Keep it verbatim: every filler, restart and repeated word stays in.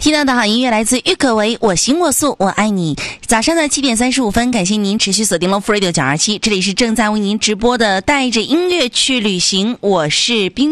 听到的好音乐来自郁可唯，我行我素我爱你。早上的七点三十五分，感谢您持续锁定了 F Radio 九二七，这里是正在为您直播的带着音乐去旅行，我是冰。